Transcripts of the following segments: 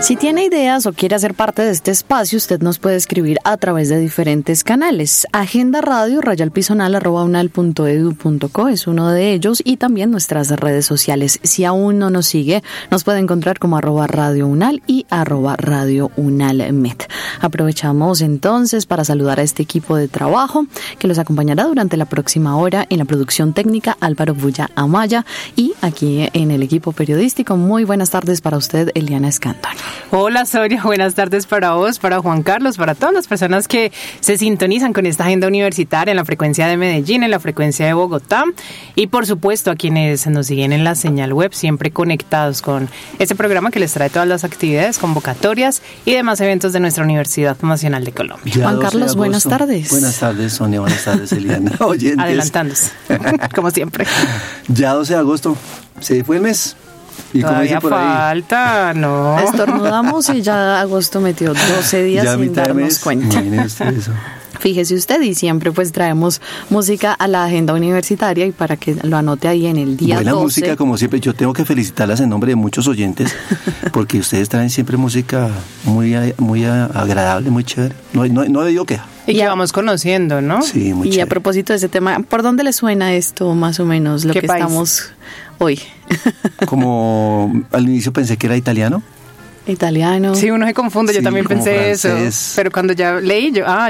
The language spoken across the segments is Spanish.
Si tiene ideas o quiere hacer parte de este espacio, usted nos puede escribir a través de diferentes canales. Agenda Radio, @unal.edu.co es uno de ellos, y también nuestras redes sociales. Si aún no nos sigue, nos puede encontrar como @radiounal y @radiounalmed. Aprovechamos entonces para saludar a este equipo de trabajo que los acompañará durante la próxima hora en la producción técnica, Álvaro Bulla Amaya, y aquí en el equipo periodístico. Muy buenas tardes para usted, Eliana Escandón. Hola Soria, buenas tardes para vos, para Juan Carlos, para todas las personas que se sintonizan con esta agenda universitaria en la frecuencia de Medellín, en la frecuencia de Bogotá, y por supuesto a quienes nos siguen en la señal web, siempre conectados con este programa que les trae todas las actividades, convocatorias y demás eventos de nuestra Universidad Nacional de Colombia. Juan Carlos, buenas tardes. Buenas tardes, Sonia, buenas tardes, Eliana. Oyentes. Adelantándose, como siempre. Ya 12 de agosto, se fue el mes. ¿Y todavía por falta? Ahí? No. Estornudamos y ya agosto metió 12 días ya sin darnos cuenta. Eso. Fíjese usted, y siempre pues traemos música a la agenda universitaria, y para que lo anote ahí en el día 12. Buena música, como siempre. Yo tengo que felicitarlas en nombre de muchos oyentes, porque ustedes traen siempre música muy agradable, muy chévere. No digo queja. Y que vamos conociendo, ¿no? Sí, muy y chévere. A propósito de ese tema, ¿por dónde le suena esto más o menos, lo que país? Estamos hoy? Como al inicio pensé que era italiano. Italiano. Sí, uno se confunde, yo también pensé francés. eso, pero cuando ya leí,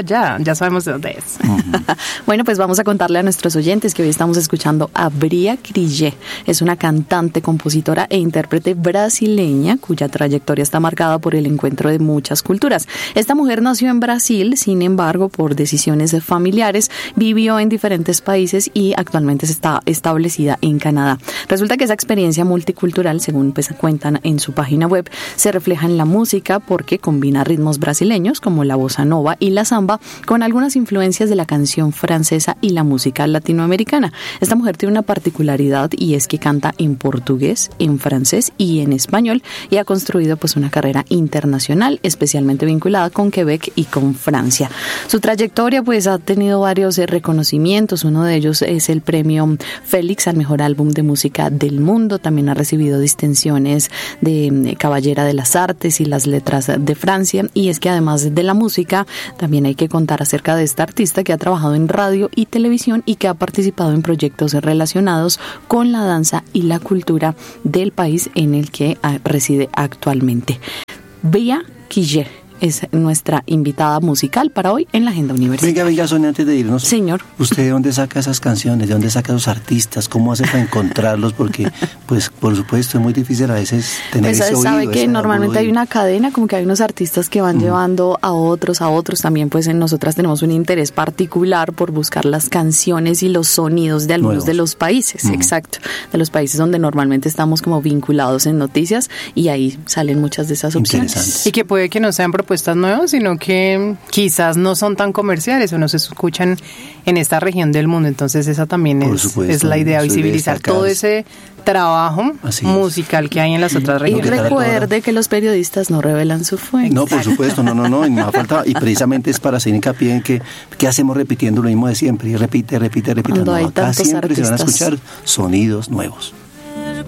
ya sabemos de dónde es. Bueno, pues vamos a contarle a nuestros oyentes que hoy estamos escuchando a Bria Grille. Es una cantante, compositora e intérprete brasileña cuya trayectoria está marcada por el encuentro de muchas culturas. Esta mujer nació en Brasil, sin embargo, por decisiones familiares, vivió en diferentes países y actualmente está establecida en Canadá. Resulta que esa experiencia multicultural, según pues cuentan en su página web, se refleja en la música porque combina ritmos brasileños como la bossa nova y la samba con algunas influencias de la canción francesa y la música latinoamericana. Esta mujer tiene una particularidad, y es que canta en portugués, en francés y en español, y ha construido pues una carrera internacional, especialmente vinculada con Quebec y con Francia. Su trayectoria pues ha tenido varios reconocimientos. Uno de ellos es el premio Félix al mejor álbum de música del mundo. También ha recibido distinciones de Caballera de las Artes y las Letras de Francia. Y es que además de la música, también hay que contar acerca de esta artista que ha trabajado en radio y televisión y que ha participado en proyectos relacionados con la danza y la cultura del país en el que reside actualmente. Bria Grille es nuestra invitada musical para hoy en la agenda universitaria. Venga, Sonia, antes de irnos. Señor. ¿Usted de dónde saca esas canciones? ¿De dónde saca esos artistas? ¿Cómo hace para encontrarlos? Porque, pues, por supuesto, es muy difícil a veces tener ese oído. Sabe que normalmente hay una cadena, como que hay unos artistas que van llevando a otros. También, pues, nosotras tenemos un interés particular por buscar las canciones y los sonidos de algunos de los países. Exacto. De los países donde normalmente estamos como vinculados en noticias, y ahí salen muchas de esas opciones. Y que puede que no sean propuestas nuevas, sino que quizás no son tan comerciales o no se escuchan en esta región del mundo. Entonces esa también es la idea, visibilizar todo ese trabajo musical que hay en las otras regiones. Y recuerde que los periodistas no revelan su fuente. No, por supuesto, no, y me falta, y precisamente es para hacer hincapié en que hacemos repitiendo lo mismo de siempre, y repite. Cuando hay acá tantos siempre artistas, se van a escuchar sonidos nuevos.